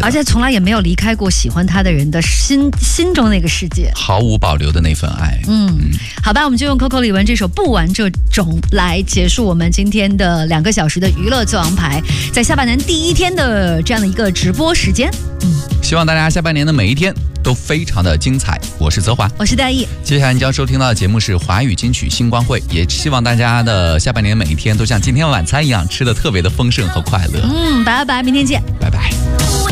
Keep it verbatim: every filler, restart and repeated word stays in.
而且从来也没有离开过喜欢他的人的心心中那个世界， 毫无保留的那份爱。 嗯，嗯好吧，我们就用 Coco 李玟这首《不玩这种》来结束我们今天的两个小时的娱乐最王牌，在下半年第一天的这样的一个直播时间。嗯， 希望大家下半年的每一天都非常的精彩。我是泽华， 我是戴毅。 接下来你将收听到的节目是华语金曲星光会，也希望大家的下半年每一天都像今天晚餐一样吃的特别的丰盛和快乐。 嗯，拜拜，明天见， 拜拜。